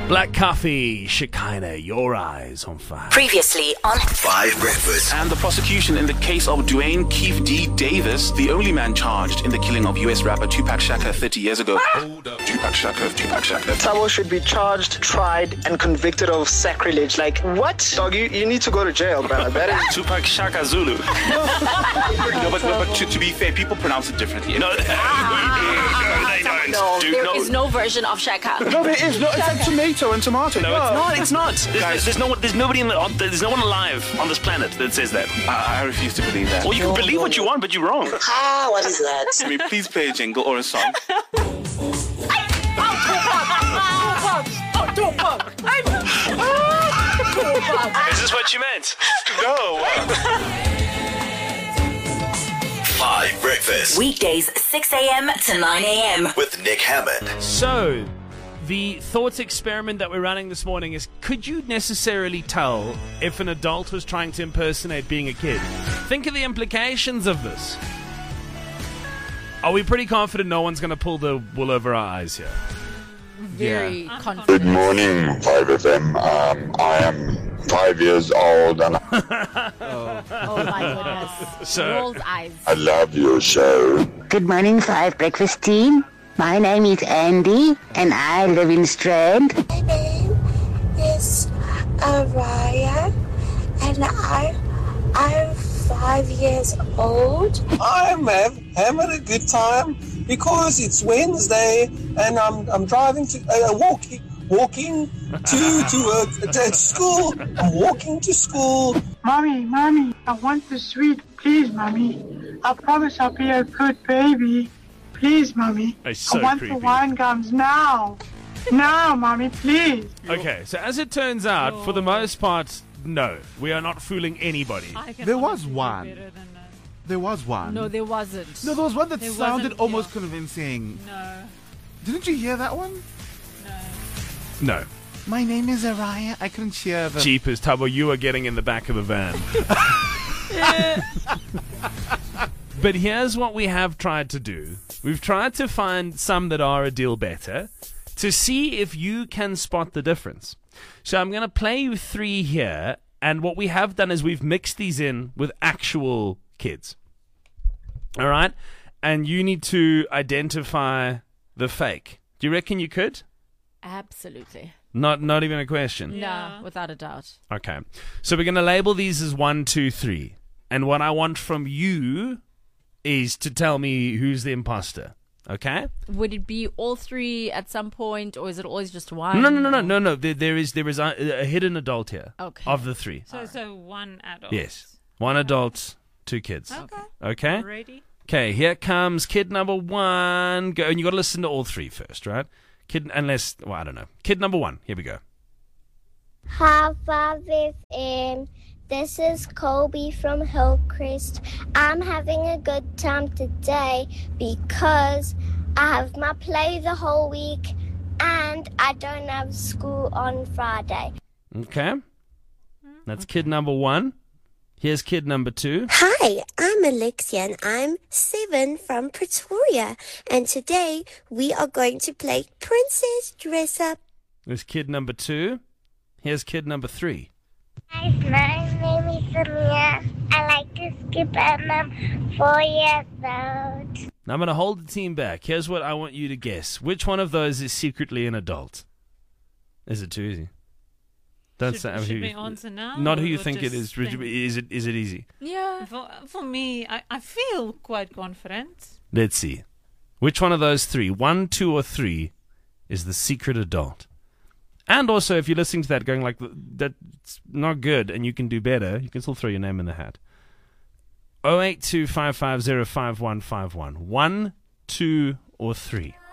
Black Coffee, Shekinah, Your Eyes on Fire. Previously on 5 Breakfast. And the prosecution in the case of Dwayne Keefe D. Davis, the only man charged in the killing of US rapper Tupac Shakur 30 years ago. Hold up. Tupac Shakur. Thabo should be charged, tried, and convicted of sacrilege. Like, what? Dog, you need to go to jail, bro. That is... Tupac Shakur Zulu. No, but to be fair, people pronounce it differently. No, they don't. No, there is no version of Shaka. No, there is. No, it's like tomato and tomato. No, it's not. There's no one alive on this planet that says that. I refuse to believe that. Or you can believe what you want, but you're wrong. What is that? I mean, please play a jingle or a song. Is this what you meant? No. 5 Breakfast. Weekdays 6 a.m. to 9 a.m. With Nick Hammond. So, the thoughts experiment that we're running this morning is, could you necessarily tell if an adult was trying to impersonate being a kid? Think of the implications of this. Are we pretty confident no one's going to pull the wool over our eyes here? Very confident. Good morning, 5FM. I am 5 years old and Oh my goodness. So- Rolled eyes. I love your show. Good morning, 5 Breakfast team. My name is Andy, and I live in Strand. My name is Araya, and I'm 5 years old. I'm having a good time because it's Wednesday and I'm driving to walking to school. I'm walking to school. Mommy, I want the sweet. Please, Mommy. I promise I'll be a good baby. Please, Mommy. It's so I want creepy. the wine gums now. Now, Mommy, please. Okay, so as it turns out, for the most part, no. We are not fooling anybody. There was one. There was one. No, there wasn't. No, there was one that There sounded wasn't, almost yeah. convincing. No. Didn't you hear that one? No. My name is Araya. I couldn't hear them. Jeepers, Tubbo, you are getting in the back of the van. But here's what we have tried to do. We've tried to find some that are a deal better to see if you can spot the difference. So I'm going to play you 3 here, and what we have done is we've mixed these in with actual kids. All right? And you need to identify the fake. Do you reckon you could? Absolutely. Not even a question. No, without a doubt. Okay. So we're going to label these as 1, 2, 3. And what I want from you is to tell me who's the imposter. Okay? Would it be all 3 at some point, or is it always just one? No. There is a hidden adult here. Okay. Of the 3. So one adult. Yes. 1 adult, 2 kids. Okay? Ready? Okay, here comes kid number 1. Go, and you got to listen to all 3 first, right? I don't know. Kid number 1. Here we go. Hi, 5FM. This is Colby from Hillcrest. I'm having a good time today because I have my play the whole week and I don't have school on Friday. Okay. That's kid number 1. Here's kid number 2. Hi, I'm Alexia and I'm 7 from Pretoria. And today we are going to play Princess Dress Up. There's kid number 2. Here's kid number 3. Hi, my name is Samia. I like to skip and I'm 4 years old. Now I'm going to hold the team back. Here's what I want you to guess. Which one of those is secretly an adult? Is it too easy? Don't say Should we answer now? Not who you or think it just is. think? Is it easy? Yeah. For me, I feel quite confident. Let's see. Which one of those 3, 1, 2, or 3, is the secret adult? And also, if you're listening to that going like, that's not good and you can do better, you can still throw your name in the hat. 082 550 5151. 1, 2, or 3.